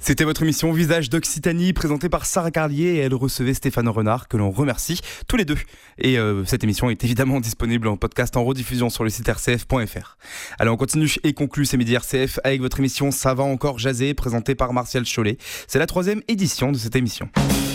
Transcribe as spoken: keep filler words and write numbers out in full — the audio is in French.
C'était votre émission Visage d'Occitanie présentée par Sarah Carlier et elle recevait Stéphane Renard que l'on remercie tous les deux. Et euh, cette émission est évidemment disponible en podcast en rediffusion sur le site r c f point f r. Allez, on continue et conclut ces midis R C F avec votre émission Ça va encore jaser présentée par Martial Chollet. C'est la troisième édition de cette émission.